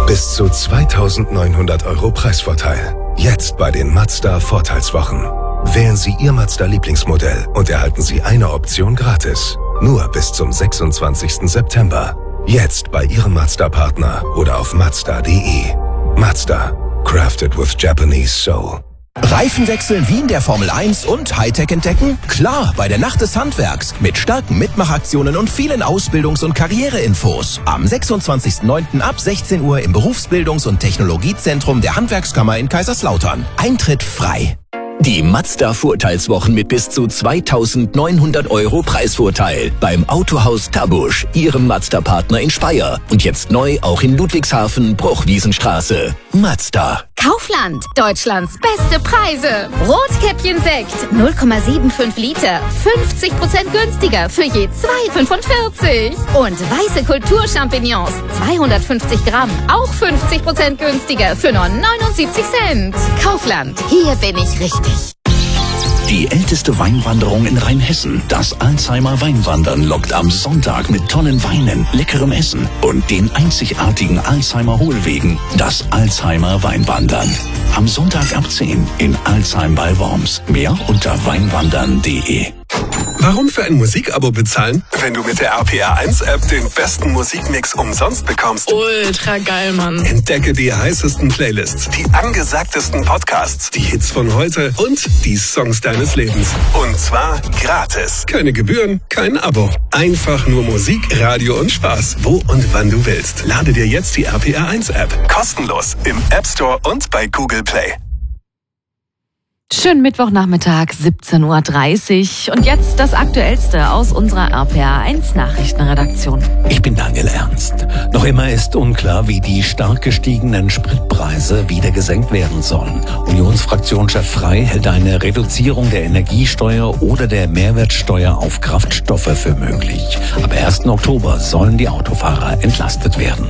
Bis zu 2.900 € Preisvorteil. Jetzt bei den Mazda Vorteilswochen. Wählen Sie Ihr Mazda-Lieblingsmodell und erhalten Sie eine Option gratis. Nur bis zum 26. September. Jetzt bei Ihrem Mazda-Partner oder auf Mazda.de. Mazda. Crafted with Japanese soul. Reifen wechseln wie in der Formel 1 und Hightech entdecken? Klar, bei der Nacht des Handwerks. Mit starken Mitmachaktionen und vielen Ausbildungs- und Karriereinfos. Am 26.09. ab 16 Uhr im Berufsbildungs- und Technologiezentrum der Handwerkskammer in Kaiserslautern. Eintritt frei. Die Mazda Vorteilswochen mit bis zu 2.900 € Preisvorteil beim Autohaus Tabusch, Ihrem Mazda-Partner in Speyer. Und jetzt neu auch in Ludwigshafen, Bruchwiesenstraße. Mazda. Kaufland, Deutschlands beste Preise. Rotkäppchen-Sekt, 0,75 Liter, 50% günstiger für je 2,45. Und weiße Kulturchampignons, 250 Gramm, auch 50% günstiger für nur 79 Cent. Kaufland, hier bin ich richtig. Die älteste Weinwanderung in Rheinhessen, das Alzheimer Weinwandern, lockt am Sonntag mit tollen Weinen, leckerem Essen und den einzigartigen Alzheimer Hohlwegen, das Alzheimer Weinwandern. Am Sonntag ab 10 in Alzheim bei Worms. Mehr unter weinwandern.de. Warum für ein Musikabo bezahlen, wenn du mit der RPR1-App den besten Musikmix umsonst bekommst? Ultra geil, Mann. Entdecke die heißesten Playlists, die angesagtesten Podcasts, die Hits von heute und die Songs deines Lebens. Und zwar gratis. Keine Gebühren, kein Abo. Einfach nur Musik, Radio und Spaß, wo und wann du willst. Lade dir jetzt die RPR1-App. Kostenlos im App Store und bei Google Play. Schönen Mittwochnachmittag, 17.30 Uhr. Und jetzt das Aktuellste aus unserer RPR1 Nachrichtenredaktion. Ich bin Daniel Ernst. Noch immer ist unklar, wie die stark gestiegenen Spritpreise wieder gesenkt werden sollen. Unionsfraktionschef Frey hält eine Reduzierung der Energiesteuer oder der Mehrwertsteuer auf Kraftstoffe für möglich. Ab 1. Oktober sollen die Autofahrer entlastet werden.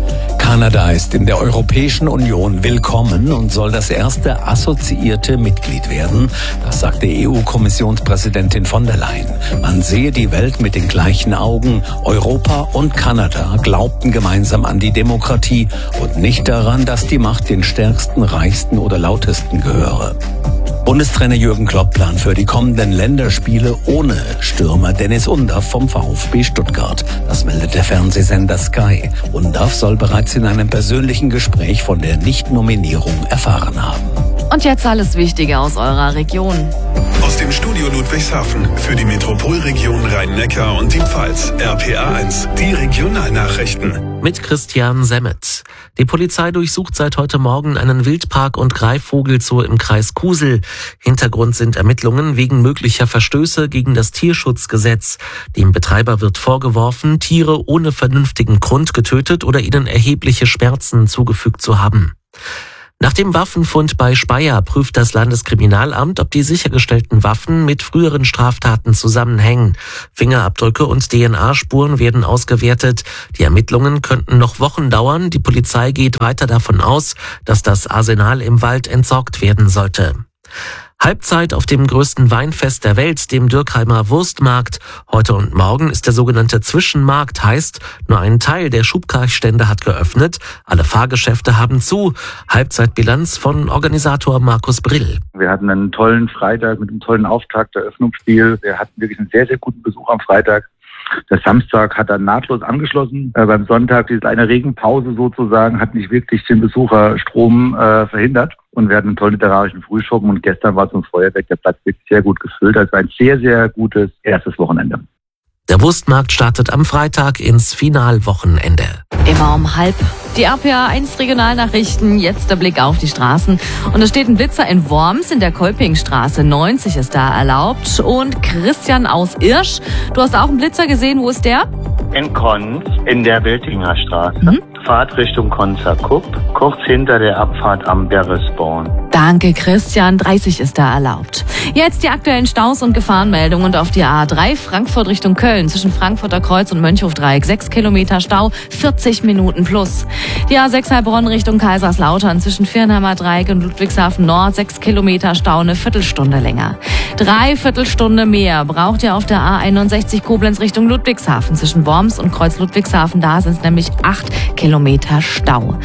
Kanada ist in der Europäischen Union willkommen und soll das erste assoziierte Mitglied werden. Das sagte EU-Kommissionspräsidentin von der Leyen. Man sehe die Welt mit den gleichen Augen. Europa und Kanada glaubten gemeinsam an die Demokratie und nicht daran, dass die Macht den Stärksten, Reichsten oder Lautesten gehöre. Bundestrainer Jürgen Klopp plant für die kommenden Länderspiele ohne Stürmer Dennis Undaff vom VfB Stuttgart. Das meldet der Fernsehsender Sky. Undaff soll bereits in einem persönlichen Gespräch von der Nichtnominierung erfahren haben. Und jetzt alles Wichtige aus eurer Region. Aus dem Studio Ludwigshafen für die Metropolregion Rhein-Neckar und die Pfalz. RPR1, die Regionalnachrichten. Mit Christian Semmet. Die Polizei durchsucht seit heute Morgen einen Wildpark und Greifvogelzoo im Kreis Kusel. Hintergrund sind Ermittlungen wegen möglicher Verstöße gegen das Tierschutzgesetz. Dem Betreiber wird vorgeworfen, Tiere ohne vernünftigen Grund getötet oder ihnen erhebliche Schmerzen zugefügt zu haben. Nach dem Waffenfund bei Speyer prüft das Landeskriminalamt, ob die sichergestellten Waffen mit früheren Straftaten zusammenhängen. Fingerabdrücke und DNA-Spuren werden ausgewertet. Die Ermittlungen könnten noch Wochen dauern. Die Polizei geht weiter davon aus, dass das Arsenal im Wald entsorgt werden sollte. Halbzeit auf dem größten Weinfest der Welt, dem Dürkheimer Wurstmarkt. Heute und morgen ist der sogenannte Zwischenmarkt, heißt, nur ein Teil der Schubkarstände hat geöffnet. Alle Fahrgeschäfte haben zu. Halbzeitbilanz von Organisator Markus Brill. Wir hatten einen tollen Freitag mit einem tollen Auftakt, Eröffnungsspiel. Wir hatten wirklich einen sehr, sehr guten Besuch am Freitag. Der Samstag hat dann nahtlos angeschlossen. Beim Sonntag, diese kleine Regenpause sozusagen, hat nicht wirklich den Besucherstrom verhindert. Und wir hatten einen tollen literarischen Frühschoppen. Und gestern war zum Feuerwerk der Platz wirklich sehr gut gefüllt. Also ein sehr, sehr gutes erstes Wochenende. Der Wurstmarkt startet am Freitag ins Finalwochenende. Immer um 12:30. Die RPR1 Regionalnachrichten, jetzt der Blick auf die Straßen. Und es steht ein Blitzer in Worms in der Kolpingstraße. 90 ist da erlaubt. Und Christian aus Irsch, du hast auch einen Blitzer gesehen. Wo ist der? In Konz, in der Wiltinger Straße. Fahrt Richtung Konzerkupp, kurz hinter der Abfahrt am Berresborn. Danke, Christian. 30 ist da erlaubt. Jetzt die aktuellen Staus und Gefahrenmeldungen. Und auf die A3 Frankfurt Richtung Köln zwischen Frankfurter Kreuz und Mönchhofdreieck 6 Kilometer Stau, 40 Minuten plus. Die A6 Heilbronn Richtung Kaiserslautern zwischen Viernheimer Dreieck und Ludwigshafen Nord 6 Kilometer Stau, eine Viertelstunde länger. 3/4 Stunde mehr braucht ihr auf der A61 Koblenz Richtung Ludwigshafen zwischen Worms und Kreuz Ludwigshafen. Da sind es nämlich 8 Kilometer Stau.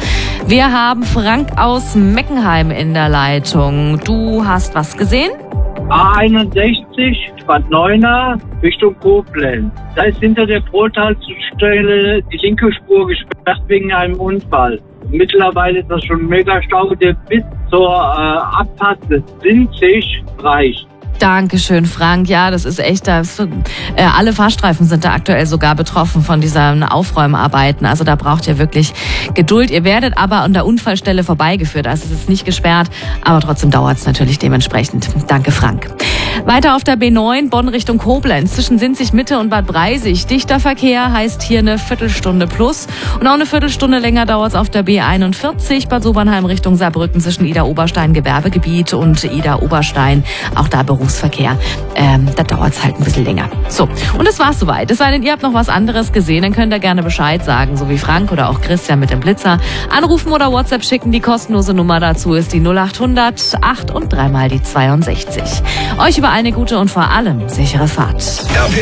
Wir haben Frank aus Meckenheim in der Leitung. Du hast was gesehen? A61, Bad Neuenahr, Richtung Koblenz. Da ist hinter der Brotalstelle die linke Spur gesperrt wegen einem Unfall. Mittlerweile ist das schon ein Megastau, der bis zur Abfahrt des Sinzig reicht. Dankeschön, Frank. Ja, das ist echt, alle Fahrstreifen sind da aktuell sogar betroffen von diesen Aufräumarbeiten. Also da braucht ihr wirklich Geduld. Ihr werdet aber an der Unfallstelle vorbeigeführt. Also es ist nicht gesperrt, aber trotzdem dauert es natürlich dementsprechend. Danke, Frank. Weiter auf der B9, Bonn Richtung Koblenz, zwischen Sinzig Mitte und Bad Breisig. Dichter Verkehr heißt hier eine Viertelstunde plus. Und auch eine Viertelstunde länger dauert es auf der B41, Bad Sobernheim Richtung Saarbrücken, zwischen Ida-Oberstein Gewerbegebiet und Ida-Oberstein. Auch da Berufsverkehr. Da dauert es halt ein bisschen länger. So, und das war's soweit. Es sei denn, ihr habt noch was anderes gesehen, dann könnt ihr gerne Bescheid sagen, so wie Frank oder auch Christian mit dem Blitzer. Anrufen oder WhatsApp schicken, die kostenlose Nummer dazu ist die 0800 8 und 3 mal die 62. Euch überall eine gute und vor allem sichere Fahrt. RP